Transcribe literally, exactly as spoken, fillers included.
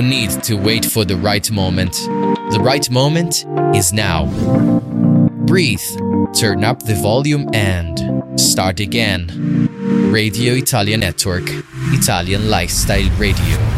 don't need to wait for the right moment. The right moment is now. Breathe, turn up the volume and start again. Radio Italia Network, Italian Lifestyle Radio.